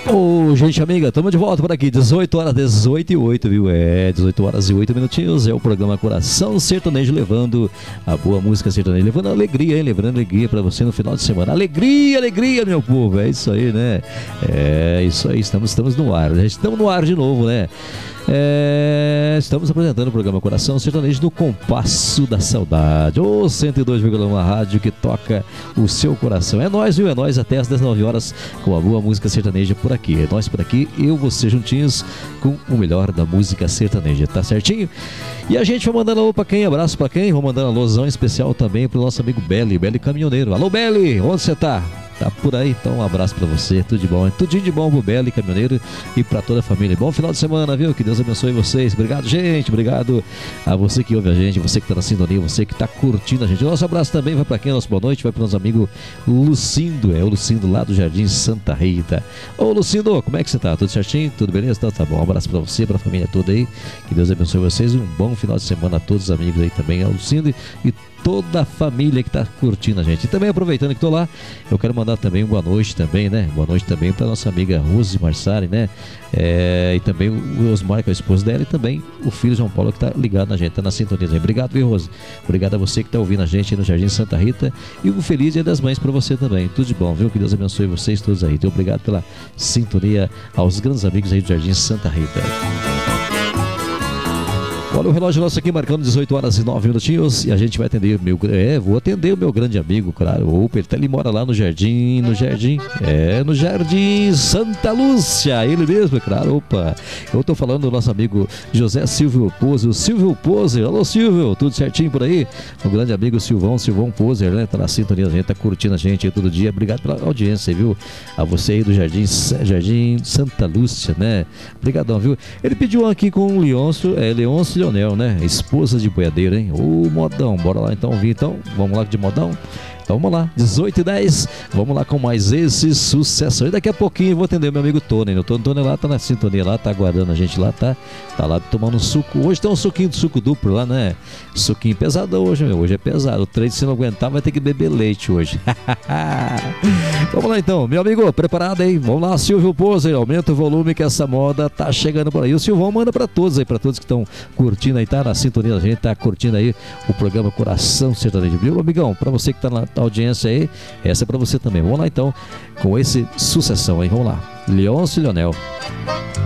Ô, gente amiga, estamos de volta por aqui, 18 horas, 18 e 8, viu? 18 horas e 8 minutinhos, é o programa Coração Sertanejo, levando a boa música sertaneja, levando alegria, hein? Levando alegria pra você no final de semana. Alegria, alegria, meu povo, é isso aí, né? É isso aí, estamos no ar, estamos no ar de novo, né? Estamos apresentando o programa Coração Sertanejo no Compasso da Saudade, o 102,1 rádio que toca o seu coração. É nóis, viu? É nóis até às 19 horas com a boa música sertaneja por aqui. É nós por aqui, eu, você juntinhos com o melhor da música sertaneja, tá certinho? E a gente vai mandando alô pra quem, abraço pra quem, vou mandando alôzão especial também pro nosso amigo Belly Caminhoneiro. Alô Belly, onde você tá? Tá por aí, então um abraço pra você, tudo de bom, tudinho de bom pro Belly Caminhoneiro e pra toda a família. Bom final de semana, viu? Que Deus abençoe vocês. Obrigado, gente, obrigado a você que ouve a gente, você que tá na sintonia, você que tá curtindo a gente. Nosso abraço também vai pra quem? Nosso boa noite, vai pro nosso amigo Lucindo, o Lucindo lá do Jardim Santa Rita. Ô Lucindo, como é que você tá? Tudo certinho? Tudo beleza? Então tá bom, um abraço pra você, pra família toda aí, que Deus abençoe vocês, um bom final de semana a todos os amigos aí também, ao Lucindo e toda a família que tá curtindo a gente. E também aproveitando que tô lá, eu quero mandar também uma boa noite também, né? Boa noite também pra nossa amiga Rose Marsari, né? E também o Osmar, que é o esposo dela, e também o filho João Paulo que tá ligado na gente, tá na sintonia. Obrigado, viu, Rose? Obrigado a você que tá ouvindo a gente aí no Jardim Santa Rita, e um feliz Dia das Mães pra você também. Tudo de bom, viu? Que Deus abençoe vocês todos aí. Então, obrigado pela sintonia aos grandes amigos aí do Jardim Santa Rita. Olha o relógio nosso aqui marcando 18 horas e 9 minutinhos, e a gente vai atender vou atender o meu grande amigo, claro. Ele mora lá no Jardim Santa Lúcia, ele mesmo, é claro. Opa, eu tô falando do nosso amigo José Silvio Poser, o Silvio Poser. Alô Silvio, tudo certinho por aí? O grande amigo Silvão Poser, né? Tá na sintonia, a gente tá curtindo a gente aí todo dia. Obrigado pela audiência, viu? A você aí do Jardim Santa Lúcia, né? Obrigadão, viu? Ele pediu aqui com o Leôncio Leonel, né? Esposa de boiadeiro, hein? Ô, modão, bora lá então ouvir. Então, vamos lá de modão? Então vamos lá, 18h10, vamos lá com mais esse sucesso. E daqui a pouquinho eu vou atender meu amigo Tony. O Tony lá tá na sintonia lá, tá aguardando a gente lá, tá lá tomando um suco. Hoje tem um suquinho de suco duplo lá, né? Suquinho pesado hoje, meu. Hoje é pesado. O trem, se não aguentar, vai ter que beber leite hoje. Vamos lá então, meu amigo, preparado aí? Vamos lá, Silvio Poser, aumenta o volume que essa moda tá chegando por aí. O Silvão manda pra todos aí, pra todos que estão curtindo aí, tá na sintonia, a gente tá curtindo aí o programa Coração Sertanejo. Viu, amigão? Pra você que tá na audiência aí, essa é pra você também. Vamos lá então com esse sucessão aí, vamos lá. Leôncio Leonel.